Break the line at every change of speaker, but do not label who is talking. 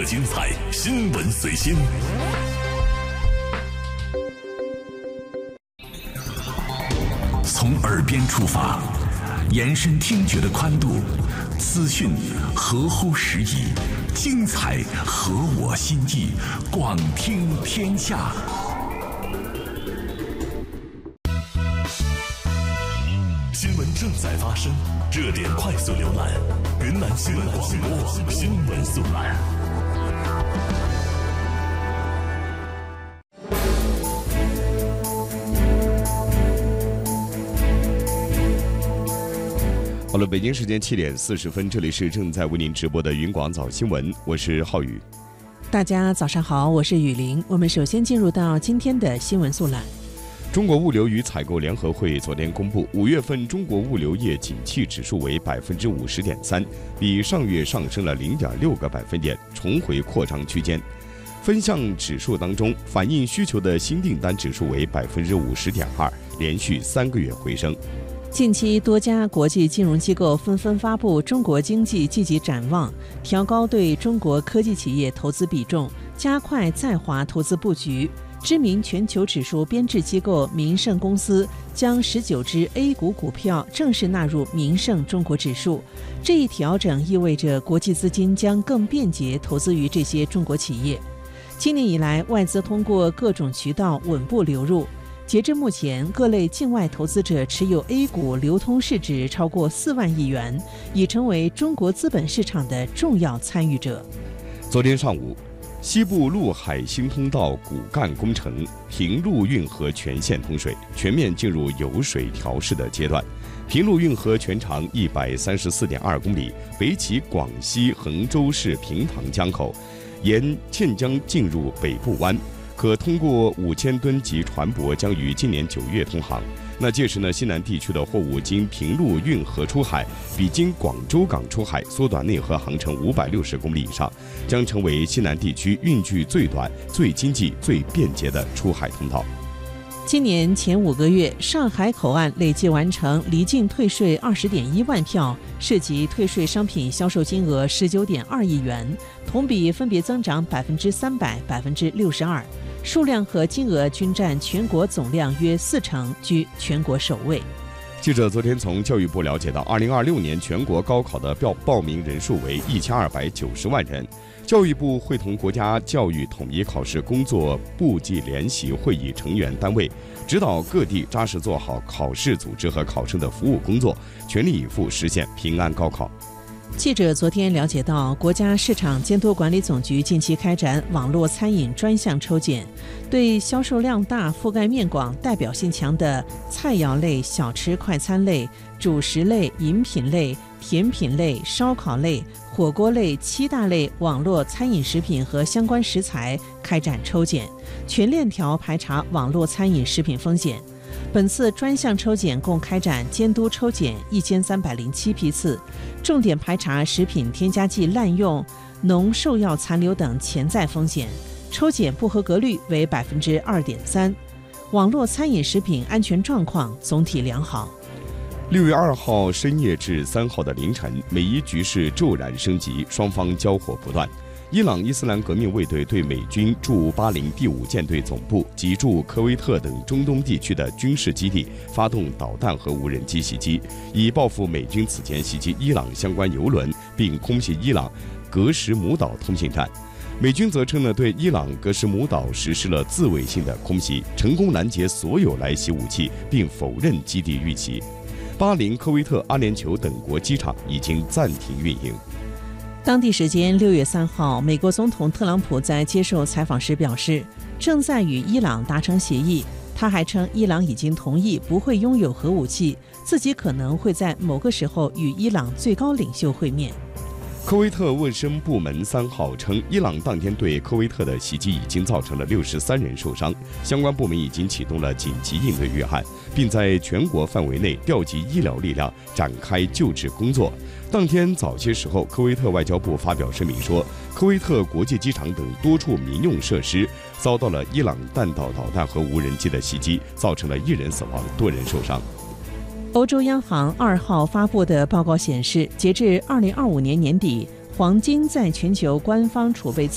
精彩，新闻随心。从耳边出发，延伸听觉的宽度，资讯合乎时宜，精彩合我心意，广听天下。新闻正在发生，热点快速浏览，云南新闻广播新闻速览。好了，北京时间7点40分，这里是正在为您直播的云广早新闻，我是浩宇。
大家早上好，我是雨林。我们首先进入到今天的新闻速览。
中国物流与采购联合会昨天公布，5月份中国物流业景气指数为50.3%，比上月上升了0.6个百分点，重回扩张区间。分项指数当中，反映需求的新订单指数为50.2%，连续3个月回升。
近期多家国际金融机构纷纷发布中国经济积极展望，调高对中国科技企业投资比重，加快在华投资布局。知名全球指数编制机构民盛公司将19只 A 股股票正式纳入民盛中国指数。这一调整意味着国际资金将更便捷投资于这些中国企业。今年以来，外资通过各种渠道稳步流入。截至目前，各类境外投资者持有 A 股流通市值超过4万亿元，已成为中国资本市场的重要参与者。
昨天上午，西部陆海新通道骨干工程平陆运河全线通水，全面进入有水调试的阶段。平陆运河全长134.2公里，北起广西衡州市平塘江口，沿岘江进入北部湾，可通过5000吨级船舶将于今年9月通航。那届时呢，西南地区的货物经平陆运河出海，比经广州港出海缩短内河航程560公里以上，将成为西南地区运距最短、最经济、最便捷的出海通道。
今年前5个月，上海口岸累计完成离境退税20.1万票，涉及退税商品销售金额19.2亿元，同比分别增长300%、62%。数量和金额均占全国总量约40%，居全国首位。
记者昨天从教育部了解到，2026年全国高考的报名人数为1290万人。教育部会同国家教育统一考试工作部际联席会议成员单位，指导各地扎实做好考试组织和考生的服务工作，全力以赴实现平安高考。
记者昨天了解到，国家市场监督管理总局近期开展网络餐饮专项抽检，对销售量大、覆盖面广、代表性强的菜肴类、小吃快餐类、主食类、饮品类、甜品类、烧烤类、火锅类7大类网络餐饮食品和相关食材开展抽检，全链条排查网络餐饮食品风险。本次专项抽检共开展监督抽检1307批次，重点排查食品添加剂滥用、农兽药残留等潜在风险，抽检不合格率为2.3%。网络餐饮食品安全状况总体良好。
6月2号深夜至3号的凌晨，美伊局势骤然升级，双方交火不断。伊朗伊斯兰革命卫队对美军驻巴林第5舰队总部及驻科威特等中东地区的军事基地发动导弹和无人机袭击，以报复美军此前袭击伊朗相关油轮并空袭伊朗格什姆岛通信站。美军则称对伊朗格什姆岛实施了自卫性的空袭，成功拦截所有来袭武器，并否认基地遇袭。巴林、科威特、阿联酋等国机场已经暂停运营。
当地时间6月3号，美国总统特朗普在接受采访时表示，正在与伊朗达成协议。他还称，伊朗已经同意不会拥有核武器，自己可能会在某个时候与伊朗最高领袖会面。
科威特卫生部门3号称，伊朗当天对科威特的袭击已经造成了63人受伤，相关部门已经启动了紧急应对预案，并在全国范围内调集医疗力量，展开救治工作。当天早些时候，科威特外交部发表声明说，科威特国际机场等多处民用设施遭到了伊朗弹道导弹和无人机的袭击，造成了1人死亡，多人受伤。
欧洲央行2号发布的报告显示，截至2025年年底，黄金在全球官方储备